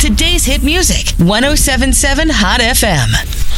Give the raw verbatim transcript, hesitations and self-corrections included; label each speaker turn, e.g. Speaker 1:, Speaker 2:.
Speaker 1: Today's hit music, ten seventy-seven Hot F M.